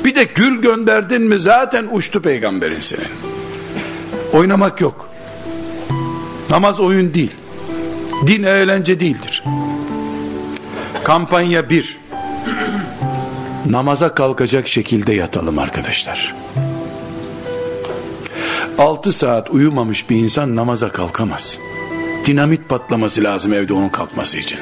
Bir de gül gönderdin mi zaten uçtu peygamberin senin. Oynamak yok. Namaz oyun değil. Din eğlence değildir. Kampanya 1. Namaza kalkacak şekilde yatalım arkadaşlar. 6 saat uyumamış bir insan namaza kalkamaz. Dinamit patlaması lazım evde onun kalkması için.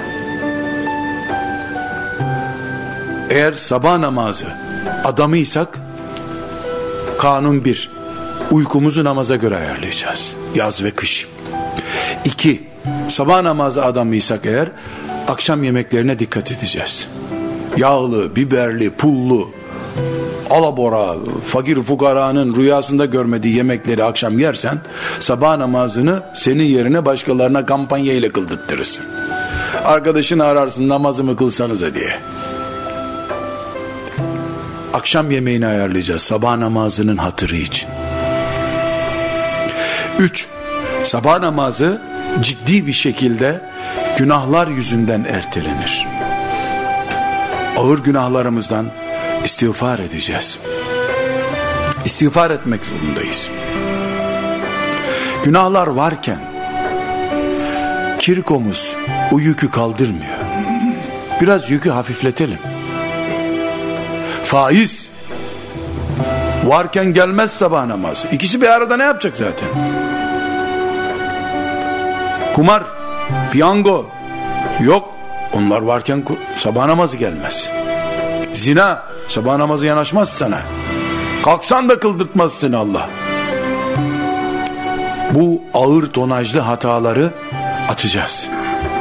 Eğer sabah namazı adamıysak, kanun 1, uykumuzu namaza göre ayarlayacağız. Yaz ve kış. 2, sabah namazı adamıysak eğer, akşam yemeklerine dikkat edeceğiz. Yağlı, biberli, pullu, alabora, fakir fukaranın rüyasında görmediği yemekleri akşam yersen, sabah namazını senin yerine başkalarına kampanya ile kıldırtırsın. Arkadaşını ararsın, namazımı kılsanıza diye. Akşam yemeğini ayarlayacağız sabah namazının hatırı için. 3, sabah namazı ciddi bir şekilde günahlar yüzünden ertelenir. Ağır günahlarımızdan istiğfar edeceğiz. İstiğfar etmek zorundayız. Günahlar varken kirkomuz o yükü kaldırmıyor. Biraz yükü hafifletelim. Faiz varken gelmez sabah namazı. İkisi bir arada ne yapacak zaten? Kumar, piyango yok. Onlar varken sabah namazı gelmez. Zina, sabah namazı yanaşmaz sana. Kalksan da kıldırtmaz seni Allah. Bu ağır tonajlı hataları atacağız.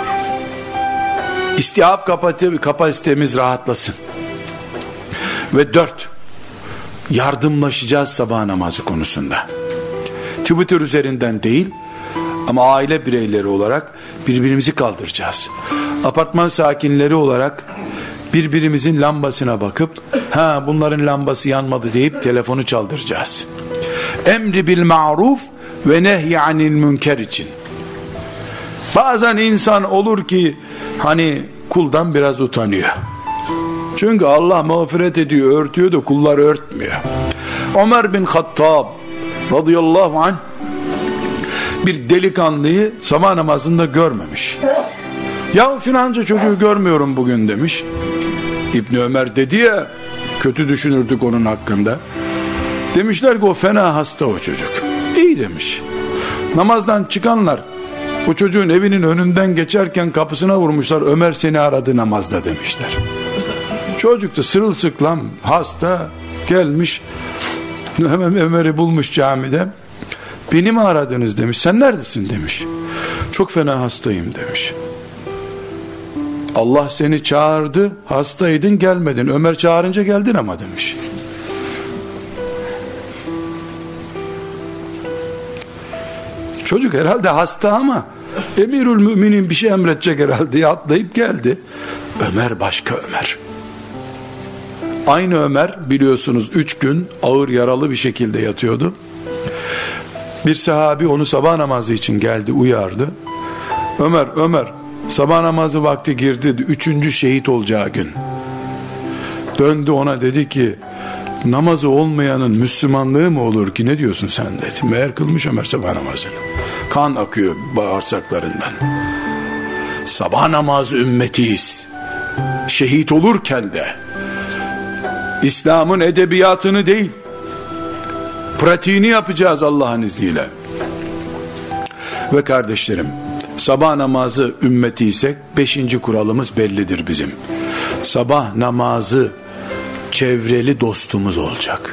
İstihap kapasitemiz rahatlasın. Ve 4, yardımlaşacağız sabah namazı konusunda. Twitter üzerinden değil ama aile bireyleri olarak birbirimizi kaldıracağız. Apartman sakinleri olarak birbirimizin lambasına bakıp bunların lambası yanmadı deyip telefonu çaldıracağız. Emri bil ma'ruf ve nehy anil münker için. Bazen insan olur ki kuldan biraz utanıyor. Çünkü Allah mağfiret ediyor, örtüyor da kullar örtmüyor. Ömer bin Hattab radıyallahu anh bir delikanlıyı sabah namazında görmemiş. Ya filanca çocuğu görmüyorum bugün demiş. İbni Ömer dedi ya, kötü düşünürdük onun hakkında. Demişler ki o fena hasta o çocuk. İyi demiş. Namazdan çıkanlar o çocuğun evinin önünden geçerken kapısına vurmuşlar. Ömer seni aradı namazda demişler. Çocuk da sırılsıklam hasta gelmiş. Hemen Ömer'i bulmuş camide. Beni mi aradınız demiş. Sen neredesin demiş. Çok fena hastayım demiş. Allah seni çağırdı, hastaydın gelmedin. Ömer çağırınca geldin ama demiş. Çocuk herhalde hasta ama Emirül Müminin bir şey emredecek herhalde diye atlayıp geldi. Ömer başka Ömer. Aynı Ömer biliyorsunuz 3 gün ağır yaralı bir şekilde yatıyordu. Bir sahabi onu sabah namazı için geldi, uyardı. Ömer sabah namazı vakti girdi, 3. şehit olacağı gün. Döndü ona dedi ki, namazı olmayanın Müslümanlığı mı olur ki, ne diyorsun sen dedi. Meğer kılmış Ömer sabah namazını. Kan akıyor bağırsaklarından. Sabah namazı ümmetiyiz. Şehit olurken de İslam'ın edebiyatını değil, pratiğini yapacağız Allah'ın izniyle. Ve kardeşlerim, sabah namazı ümmetiysek 5. kuralımız bellidir bizim. Sabah namazı çevreli dostumuz olacak.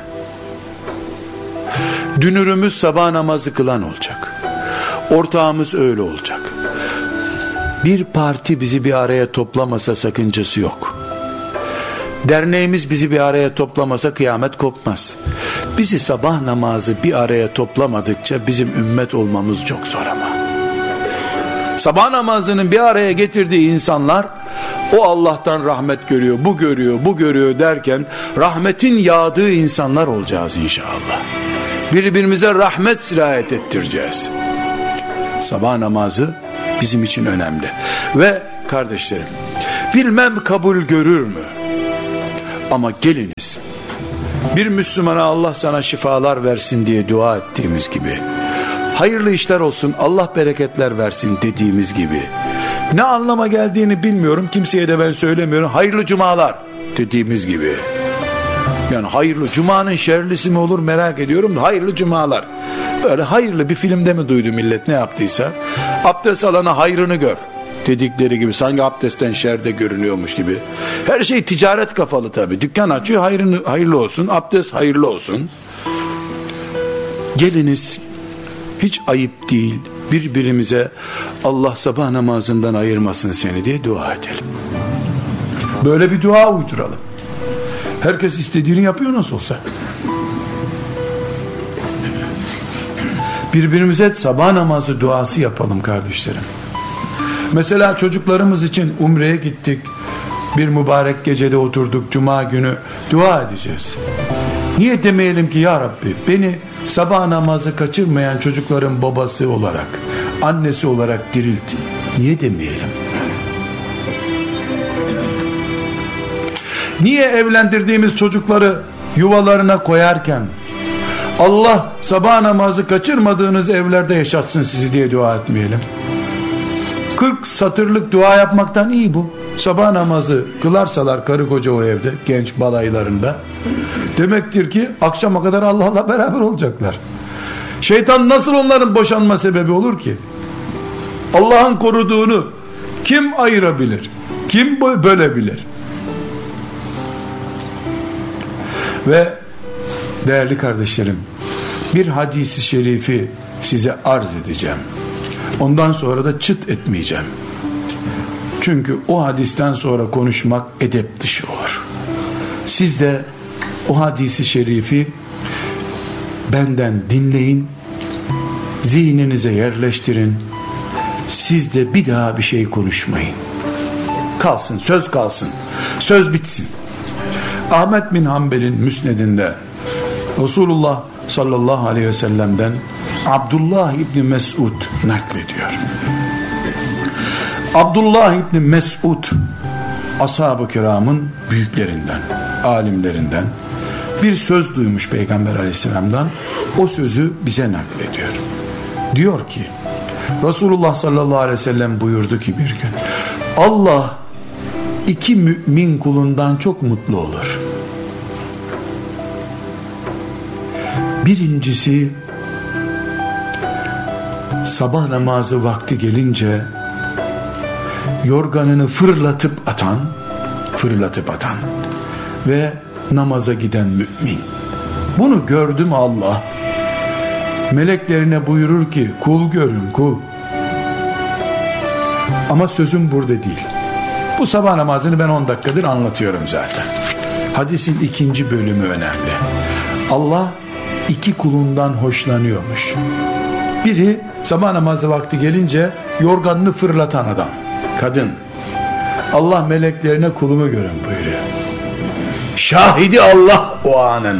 Dünürümüz sabah namazı kılan olacak. Ortağımız öyle olacak. Bir parti bizi bir araya toplamasa sakıncası yok. Derneğimiz bizi bir araya toplamasa kıyamet kopmaz. Bizi sabah namazı bir araya toplamadıkça bizim ümmet olmamız çok zor ama. Sabah namazının bir araya getirdiği insanlar, o Allah'tan rahmet görüyor, bu görüyor derken rahmetin yağdığı insanlar olacağız inşallah. Birbirimize rahmet sirayet ettireceğiz. Sabah namazı bizim için önemli. Ve kardeşlerim, bilmem kabul görür mü? Ama geliniz, bir Müslümana Allah sana şifalar versin diye dua ettiğimiz gibi, hayırlı işler olsun, Allah bereketler versin dediğimiz gibi, ne anlama geldiğini bilmiyorum, kimseye de ben söylemiyorum, hayırlı cumalar dediğimiz gibi, yani hayırlı cumanın şerlisi mi olur merak ediyorum da, hayırlı cumalar, böyle hayırlı bir filmde mi duydu millet ne yaptıysa, abdest alana hayrını gör dedikleri gibi, sanki abdestten şerde görünüyormuş gibi. Her şey ticaret kafalı tabi. Dükkan açıyor, hayırlı olsun, abdest hayırlı olsun. Geliniz, hiç ayıp değil, birbirimize Allah sabah namazından ayırmasın seni diye dua edelim. Böyle bir dua uyduralım. Herkes istediğini yapıyor nasıl olsa. Birbirimize sabah namazı duası yapalım kardeşlerim. Mesela çocuklarımız için umreye gittik, bir mübarek gecede oturduk, cuma günü dua edeceğiz. Niye demeyelim ki ya Rabbi, beni sabah namazı kaçırmayan çocukların babası olarak, annesi olarak dirilt? Niye demeyelim? Niye evlendirdiğimiz çocukları yuvalarına koyarken Allah sabah namazı kaçırmadığınız evlerde yaşatsın sizi diye dua etmeyelim? 40 satırlık dua yapmaktan iyi bu. Sabah namazı kılarsalar karı koca o evde, genç balaylarında, demektir ki akşama kadar Allah'la beraber olacaklar. Şeytan nasıl onların boşanma sebebi olur ki? Allah'ın koruduğunu kim ayırabilir? Kim bölebilir? Ve değerli kardeşlerim, bir hadisi şerifi size arz edeceğim. Ondan sonra da çıt etmeyeceğim. Çünkü o hadisten sonra konuşmak edep dışı olur. Siz de o hadisi şerifi benden dinleyin, zihninize yerleştirin. Siz de bir daha bir şey konuşmayın. Kalsın, söz kalsın. Söz bitsin. Ahmet bin Hanbel'in müsnedinde Resulullah sallallahu aleyhi ve sellem'den Abdullah İbni Mesud naklediyor. Abdullah İbni Mesud ashab-ı kiramın büyüklerinden, alimlerinden bir söz duymuş Peygamber aleyhisselamdan. O sözü bize naklediyor. Diyor ki Resulullah sallallahu aleyhi ve sellem buyurdu ki bir gün, Allah iki mümin kulundan çok mutlu olur. Birincisi, sabah namazı vakti gelince yorganını fırlatıp atan ve namaza giden mümin. Bunu gördüm Allah. Meleklerine buyurur ki, kul görün kul. Ama sözüm burada değil. Bu sabah namazını ben 10 dakikadır anlatıyorum zaten. Hadisin 2. bölümü önemli. Allah iki kulundan hoşlanıyormuş. Biri sabah namazı vakti gelince yorganını fırlatan adam, kadın. Allah meleklerine kulumu görün buyuruyor. Şahidi Allah o anın.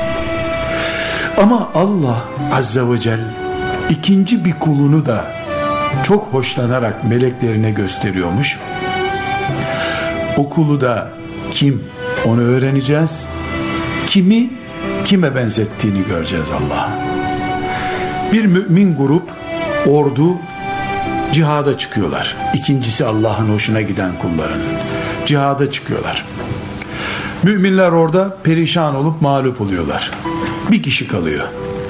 Ama Allah azze ve celle ikinci bir kulunu da çok hoşlanarak meleklerine gösteriyormuş. O kulu da kim? Onu öğreneceğiz. Kimi kime benzettiğini göreceğiz Allah'a. Bir mümin grup, ordu cihada çıkıyorlar. İkincisi Allah'ın hoşuna giden kullarının. Cihada çıkıyorlar. Müminler orada perişan olup mağlup oluyorlar. Bir kişi kalıyor.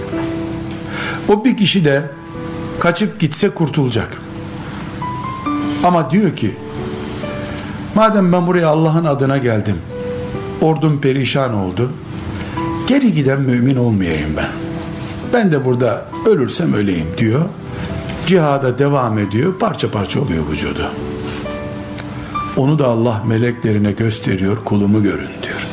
O bir kişi de kaçıp gitse kurtulacak. Ama diyor ki, madem ben buraya Allah'ın adına geldim, ordum perişan oldu, geri giden mümin olmayayım ben. Ben de burada ölürsem öleyim diyor. Cihada devam ediyor. Parça parça oluyor vücudu. Onu da Allah meleklerine gösteriyor. Kulumu görün diyor.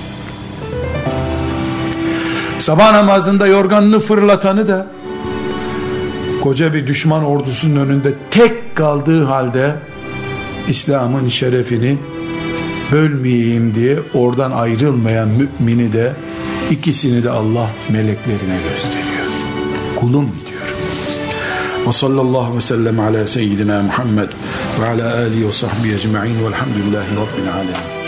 Sabah namazında yorganını fırlatanı da koca bir düşman ordusunun önünde tek kaldığı halde İslam'ın şerefini bölmeyeyim diye oradan ayrılmayan mümini de, ikisini de Allah meleklerine gösteriyor. Kulum diyor. Ve sallallahu ve sellem ala seyyidina Muhammed ve ala alihi ve sahbihi ecma'in velhamdülillahi rabbil alemin.